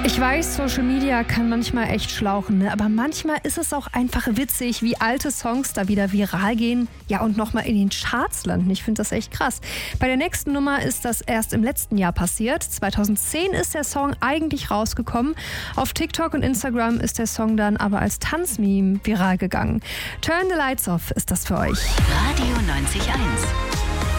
Ich weiß, Social Media kann manchmal echt schlauchen, ne? Aber manchmal ist es auch einfach witzig, wie alte Songs da wieder viral gehen, ja, und nochmal in den Charts landen. Ich finde das echt krass. Bei der nächsten Nummer ist das erst im letzten Jahr passiert. 2010 ist der Song eigentlich rausgekommen. Auf TikTok und Instagram ist der Song dann aber als Tanzmeme viral gegangen. Turn the Lights Off ist das für euch. Radio 90.1